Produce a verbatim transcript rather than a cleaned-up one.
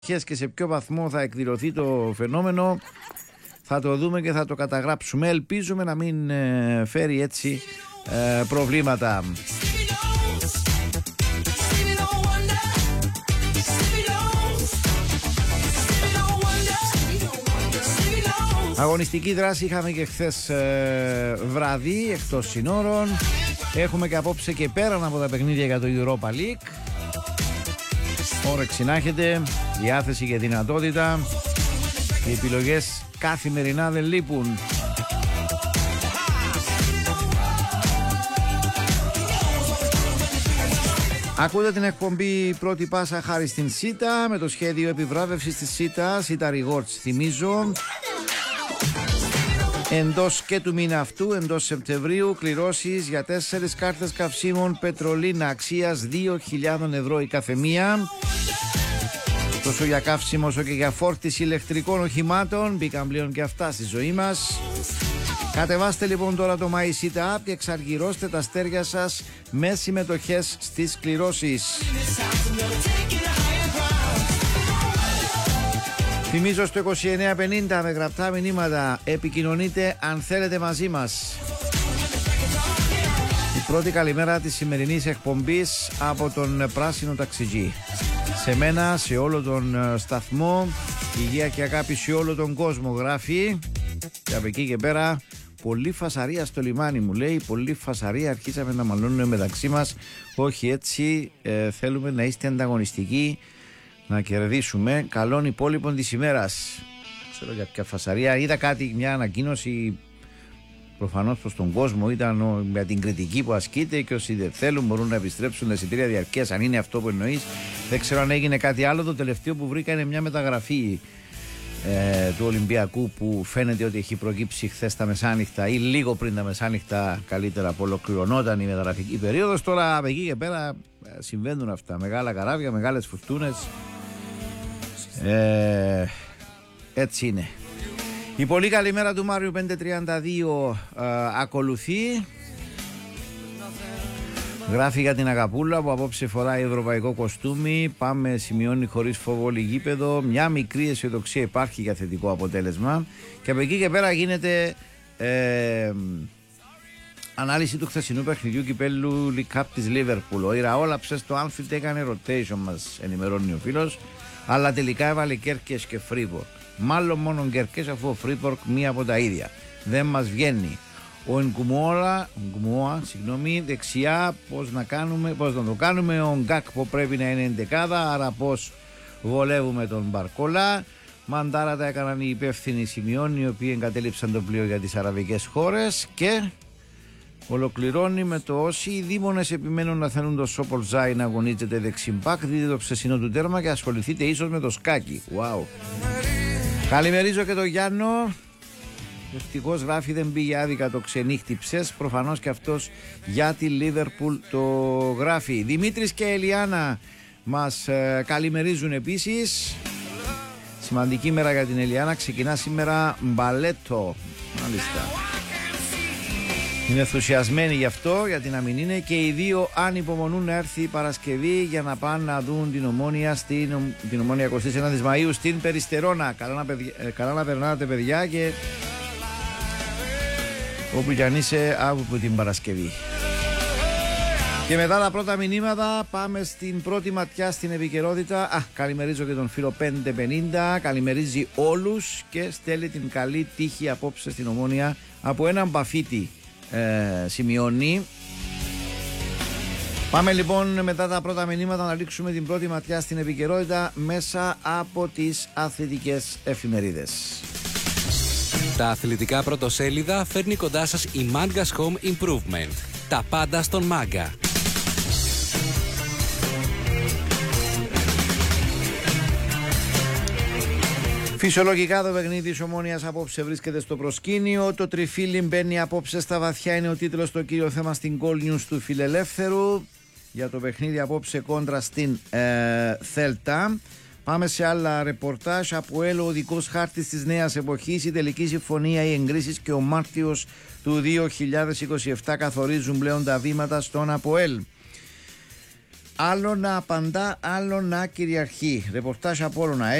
Και σε ποιο βαθμό θα εκδηλωθεί το φαινόμενο θα το δούμε και θα το καταγράψουμε. Ελπίζουμε να μην ε, φέρει έτσι ε, προβλήματα. Αγωνιστική δράση είχαμε και χθες ε, βραδύ εκτός συνόρων. Έχουμε και απόψε και πέραν από τα παιχνίδια για το Europa League. Όρεξη να έχετε, διάθεση και δυνατότητα. Οι επιλογές καθημερινά δεν λείπουν. Ακούτε την εκπομπή Πρώτη Πάσα χάρη στην ΣΥΤΑ με το σχέδιο επιβράβευσης της ΣΥΤΑ, ΣΥΤΑ Rewards. Θυμίζω, εντός και του μήνα αυτού, εντός Σεπτεμβρίου, κληρώσεις για τέσσερις κάρτες καυσίμων Πετρολίνα αξίας δύο χιλιάδες ευρώ η καθεμία. Τόσο για καύσιμο όσο και για φόρτιση ηλεκτρικών οχημάτων. Μπήκαν πλέον και αυτά στη ζωή μας. Κατεβάστε λοιπόν τώρα το MySita App και εξαργυρώστε τα αστέρια σας με συμμετοχές στις κληρώσεις. Θυμίζω στο είκοσι εννέα πενήντα με γραπτά μηνύματα επικοινωνείτε αν θέλετε μαζί μας. Η πρώτη καλημέρα της σημερινής εκπομπής από τον Πράσινο Ταξιτζή. Σε μένα, σε όλο τον σταθμό, υγεία και αγάπη σε όλο τον κόσμο, γράφει. Και από εκεί και πέρα, πολύ φασαρία στο λιμάνι, μου λέει. Πολύ φασαρία, αρχίσαμε να μαλώνουμε μεταξύ μας. Όχι έτσι, ε, θέλουμε να είστε ανταγωνιστικοί, να κερδίσουμε. Καλών υπόλοιπων της ημέρας. Ξέρω για ποια φασαρία. Είδα κάτι, μια ανακοίνωση προφανώς προς τον κόσμο, ήταν για την κριτική που ασκείται και όσοι δεν θέλουν μπορούν να επιστρέψουν τα εισιτήρια διαρκείας, αν είναι αυτό που εννοείς. Δεν ξέρω αν έγινε κάτι άλλο. Το τελευταίο που βρήκα είναι μια μεταγραφή ε, του Ολυμπιακού που φαίνεται ότι έχει προκύψει χθες τα μεσάνυχτα ή λίγο πριν τα μεσάνυχτα, καλύτερα που ολοκληρωνόταν η μεταγραφική περίοδος. Τώρα από εκεί και πέρα συμβαίνουν αυτά. Μεγάλα καράβια, μεγάλες φουρτούνες. Ε, έτσι είναι. Η πολύ καλή μέρα του Μάριου πεντακόσια τριάντα δύο ε, ακολουθεί. Γράφει για την Αγαπούλα που απόψε φοράει ευρωπαϊκό κοστούμι. Πάμε, σημειώνει χωρίς φόβο όλη γήπεδο. Μια μικρή αισιοδοξία υπάρχει για θετικό αποτέλεσμα. Και από εκεί και πέρα γίνεται ε, ανάλυση του χθεσινού παιχνιδιού κυπέλλου League Cup της Liverpool. Ο Ιραόλαψε στο Anfield έκανε rotation, μας ενημερώνει ο φίλος. Αλλά τελικά έβαλε Κέρκες και Φρίβορκ. Μάλλον μόνο Κέρκες, αφού ο Φρίβορκ μία από τα ίδια. Δεν μας βγαίνει. Ο Ενκουμόα, συγγνώμη, δεξιά, πώς να, κάνουμε, πώς να το κάνουμε. Ο Γκάκ που πρέπει να είναι εντεκάδα, άρα πώς βολεύουμε τον Μπαρκόλα. Μαντάρα τα έκαναν οι υπεύθυνοι, σημειώνει, οι οποίοι εγκατέλειψαν το πλοίο για τις αραβικές χώρες. Και ολοκληρώνει με το όσοι οι δήμονες επιμένουν να θέλουν το Σόπολ Ζάι να αγωνίζεται δεξιμπάκ, δείτε το ψεσινό του τέρμα και ασχοληθείτε ίσως με το σκάκι. Wow. Καλημερίζω και τον Γιάννο. Ευτυχώς γράφει δεν πήγε άδικα το ξενύχτυψες. Προφανώς και αυτός για τη Λίβερπουλ το γράφει. Δημήτρης και Ελιάνα μας ε, καλημερίζουν επίσης. Σημαντική μέρα για την Ελιάνα. Ξεκινά σήμερα μπαλέτο. Μάλιστα. Είναι ενθουσιασμένοι γι' αυτό, γιατί να μην είναι. Και οι δύο ανυπομονούν να έρθει η Παρασκευή για να πάνε να δουν την Ομόνια, στην, την Ομόνια εικοστή ένατη Μαΐου στην Περιστερώνα. Καλά να, παιδι, καλά να περνάτε παιδιά και όπου κι αν είσαι από την Παρασκευή. Και μετά τα πρώτα μηνύματα πάμε στην πρώτη ματιά στην επικαιρότητα. Α, καλημερίζω και τον φίλο πεντακόσια πενήντα. Καλημερίζει όλους και στέλνει την καλή τύχη απόψε στην Ομόνια από έναν μπαφίτη. Ε, σημειώνει. Πάμε λοιπόν μετά τα πρώτα μηνύματα να ρίξουμε την πρώτη ματιά στην επικαιρότητα μέσα από τις αθλητικές εφημερίδες. Τα αθλητικά πρωτοσέλιδα φέρνει κοντά σας η Manga's Home Improvement. Τα πάντα στον Μάγκα. Φυσιολογικά το παιχνίδι της Ομόνοιας απόψε βρίσκεται στο προσκήνιο. Το τριφύλι μπαίνει απόψε στα βαθιά, είναι ο τίτλος στο κύριο θέμα στην Goal News του Φιλελεύθερου για το παιχνίδι απόψε κόντρα στην ε, Θέλτα. Πάμε σε άλλα ρεπορτάζ. Από ΕΛ, ο οδικός χάρτης της νέας εποχής, η τελική συμφωνία, οι εγκρίσεις και ο Μάρτιος του δύο χιλιάδες είκοσι επτά καθορίζουν πλέον τα βήματα στον ΑΠΟΕΛ. Άλλο να απαντά, άλλο να κυριαρχεί. Ρεπορτάζ από Απόλλωνα.